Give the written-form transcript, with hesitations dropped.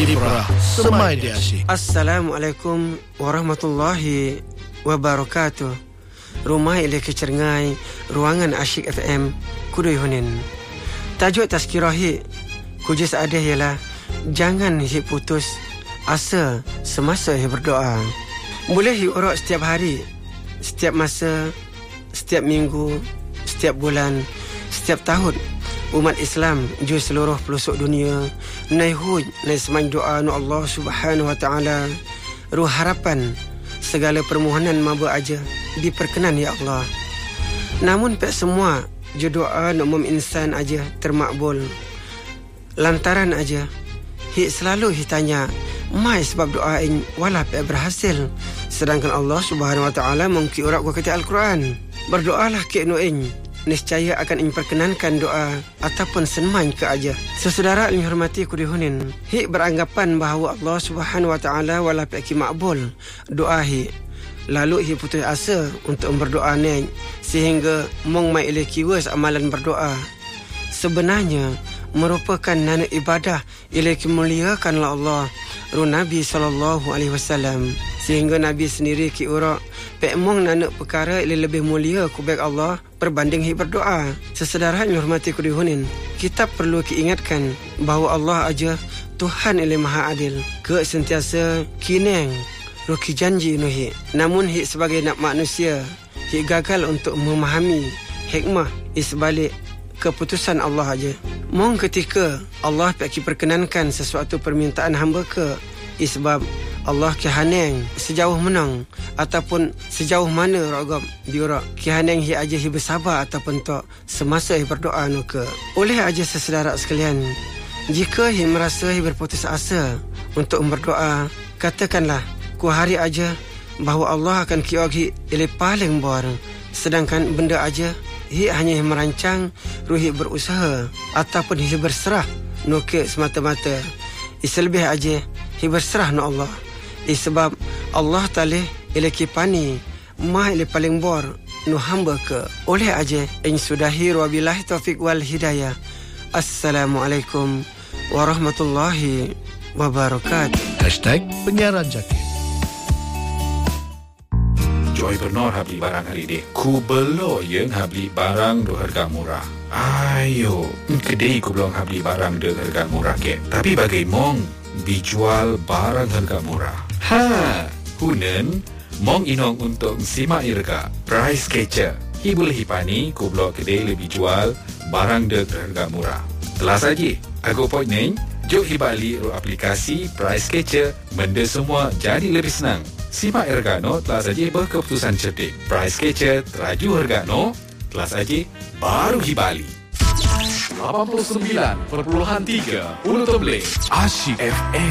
di Pra, semai di asyik. Assalamualaikum warahmatullahi wabarakatuh. Rumah ile kecergai ruangan Asyik FM Kudui Hunin. Tajuk tazkirahi kujus ada ialah jangan hip putus asa semasa hip berdoa. Boleh hip urak setiap hari, setiap masa, setiap minggu, setiap bulan, setiap tahun. Umat Islam di seluruh pelosok dunia nai huj nai semang doa nu Allah Subhanahu wa taala ruh harapan segala permohonan maba aja diperkenan ya Allah. Namun pek semua je doa nu umum insan aja termakbul. Lantaran aja hi selalu hi tanya mai sebab doa in wala pek berhasil, sedangkan Allah Subhanahu wa taala mungki urak ku kata Al-Quran, berdoalah ke nu in niscaya akan imperkenankan doa ataupun senmain ke aja. Sesaudara yang dihormati Kudui Hunin, hi beranggapan bahawa Allah Subhanahu wa taala wala peki makbul doa hi. Lalu hi putus asa untuk berdoa ni sehingga mong mai ile kiwas amalan berdoa. Sebenarnya merupakan nana ibadah ile kemuliakanlah Allah ru Nabi sallallahu alaihi wasallam, sehingga Nabi sendiri ki urak pek mong nana perkara ile lebih mulia ku baik Allah berbanding hi berdoa. Sesaudara yang hormati Kudui Hunin, kita perlu diingatkan bahawa Allah aja Tuhan ile maha adil, ke sentiasa kineng ruki janji nuhi. Namun hi sebagai nak manusia, hi gagal untuk memahami hikmah isbalik keputusan Allah aja. Mong ketika Allah peki perkenankan sesuatu permintaan hamba ke sebab Allah kihaneng sejauh menang ataupun sejauh mana ragam diurak kihaneng hi aja hi bersabar ataupun tak semasa hi berdoa nu ke. Oleh aja sesaudara sekalian, jika hi merasa hi berputus asa untuk berdoa, katakanlah ku hari aja bahawa Allah akan kiagi ile paling bor, sedangkan benda aja hi hanya merancang ruhi berusaha ataupun hi berserah nu ke semata-mata. Selebih aja hi berserah nu Allah. Sebab Allah Ta'ala ile kipani mah ile paling bor nu hamba ke. Oleh aja in sudahi wabillahi taufiq wal hidayah. Assalamualaikum warahmatullahi wabarakatuh. #penyiaran Jakir. Joy Bernor habli barang hari ini. Ku belo yang habli barang do harga murah. Ayo, kedai ku belum habli barang do harga murah ke. Tapi bagai mong dijual barang harga murah. Ha, hunen mong inong untuk simak irga price catcher. Hi boleh hipani ku blok kedai lebih jual barang do harga murah. Telah saja, aku point neng, jok hibali ru aplikasi price catcher, benda semua jadi lebih senang. Simak Ergano telah saja berkeputusan cerdik. Price catcher teraju Ergano telah saja baru hibali. 89.3 Pulau Temblik Asyik FM.